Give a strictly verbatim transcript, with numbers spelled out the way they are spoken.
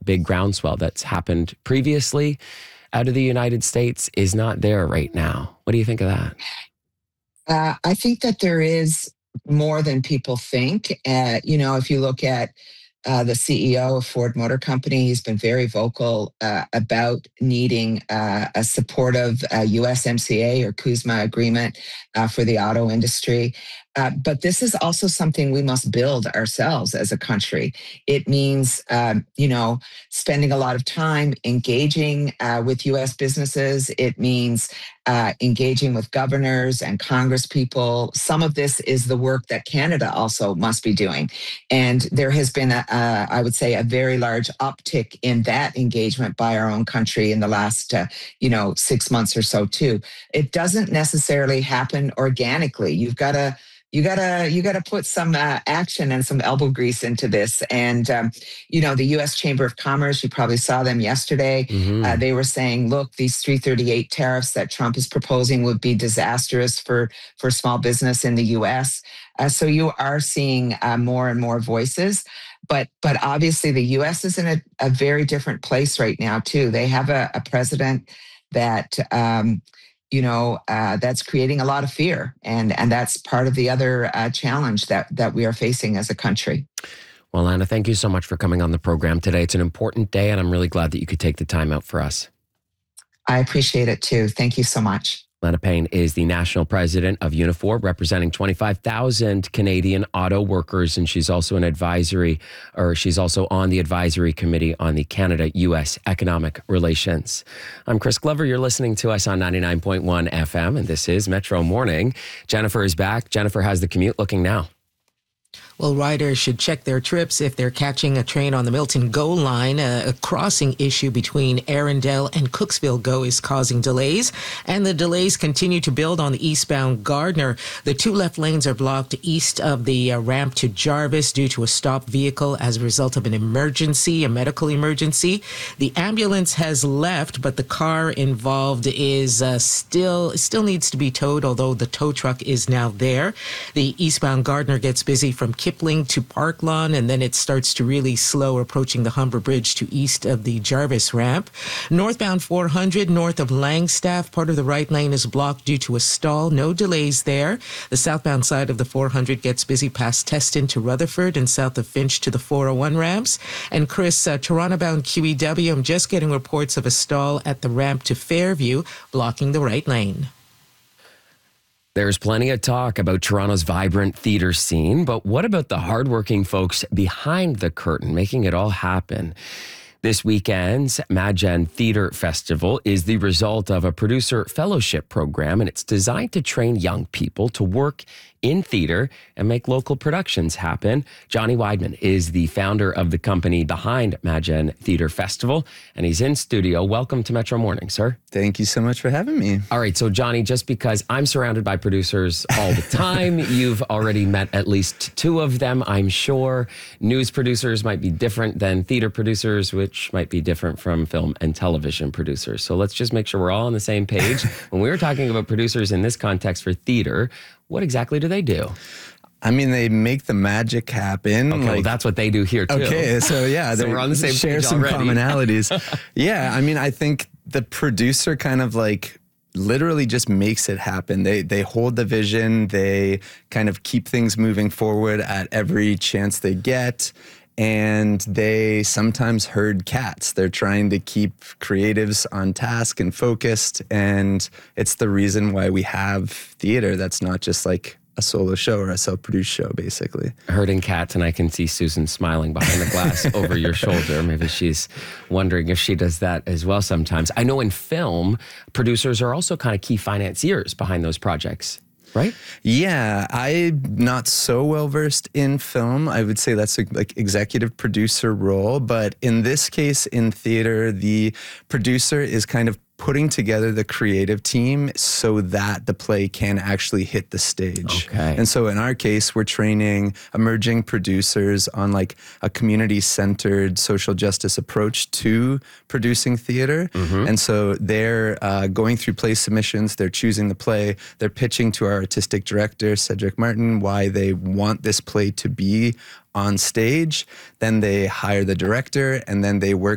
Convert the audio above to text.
big groundswell that's happened previously out of the United States is not there right now. What do you think of that? Uh, I think that there is more than people think. Uh, you know, if you look at uh, the C E O of Ford Motor Company, he's been very vocal uh, about needing uh, a supportive uh, U S M C A or CUSMA agreement uh, for the auto industry. Uh, but this is also something we must build ourselves as a country. It means, um, you know, spending a lot of time engaging uh, with U S businesses. It means uh, engaging with governors and Congress people. Some of this is the work that Canada also must be doing. And there has been, a, a, I would say, a very large uptick in that engagement by our own country in the last, uh, you know, six months or so, too. It doesn't necessarily happen organically. You've got to You gotta you gotta put some uh, action and some elbow grease into this. And um, you know, the U S Chamber of Commerce, you probably saw them yesterday. Mm-hmm. Uh, they were saying, look, these three thirty-eight tariffs that Trump is proposing would be disastrous for for small business in the U S. Uh, so you are seeing uh, more and more voices. But but obviously the U S is in a, a very different place right now too. They have a, a president that. Um, you know, uh, that's creating a lot of fear. And and that's part of the other uh, challenge that, that we are facing as a country. Well, Anna, thank you so much for coming on the program today. It's an important day, and I'm really glad that you could take the time out for us. I appreciate it, too. Thank you so much. Lana Payne is the national president of Unifor, representing twenty-five thousand Canadian auto workers, and she's also an advisory, or she's also on the advisory committee on the Canada-U S economic relations. I'm Chris Glover. You're listening to us on ninety-nine point one F M, and this is Metro Morning. Jennifer is back. Jennifer, how's the commute looking now? Well, riders should check their trips if they're catching a train on the Milton GO line. A, a crossing issue between Arundel and Cooksville GO is causing delays, and the delays continue to build on the eastbound Gardner. The two left lanes are blocked east of the uh, ramp to Jarvis due to a stopped vehicle as a result of an emergency, a medical emergency. The ambulance has left, but the car involved is uh, still still needs to be towed, although the tow truck is now there. The eastbound Gardner gets busy from Kipling to Park Lawn, and then it starts to really slow approaching the Humber Bridge to east of the Jarvis ramp. Northbound four hundred north of Langstaff, part of the right lane is blocked due to a stall. No delays there. The southbound side of the four hundred gets busy past Teston to Rutherford and south of Finch to the four oh one ramps. And Chris, uh, Toronto-bound Q E W, I'm just getting reports of a stall at the ramp to Fairview, blocking the right lane. There's plenty of talk about Toronto's vibrant theater scene, but what about the hardworking folks behind the curtain, making it all happen? This weekend's Madgen Theater Festival is the result of a producer fellowship program, and it's designed to train young people to work in theater and make local productions happen. Johnny Weidman is the founder of the company behind Madgen Theater Festival, and he's in studio. Welcome to Metro Morning, sir. Thank you so much for having me. All right, so Johnny, just because I'm surrounded by producers all the time, you've already met at least two of them, I'm sure. News producers might be different than theater producers, which might be different from film and television producers. So let's just make sure we're all on the same page. When we were talking about producers in this context for theater, what exactly do they do? I mean, they make the magic happen. Okay, like, well, that's what they do here, too. Okay, so yeah, so we're on the same share page some already. commonalities. Yeah, I mean, I think the producer kind of like literally just makes it happen. They they hold the vision. They kind of keep things moving forward at every chance they get. And they sometimes herd cats. They're trying to keep creatives on task and focused. And it's the reason why we have theater that's not just like a solo show or a self-produced show, basically. Herding cats, and I can see Susan smiling behind the glass over your shoulder. Maybe she's wondering if she does that as well sometimes. I know in film, producers are also kind of key financiers behind those projects. Right? Yeah, I'm not so well versed in film. I would say that's a like executive producer role, but in this case, in theater, the producer is kind of putting together the creative team so that the play can actually hit the stage. Okay. And so in our case, we're training emerging producers on like a community-centered social justice approach to producing theater. Mm-hmm. And so they're uh, going through play submissions, they're choosing the play, they're pitching to our artistic director, Cedric Martin, why they want this play to be on stage. Then they hire the director, and then they work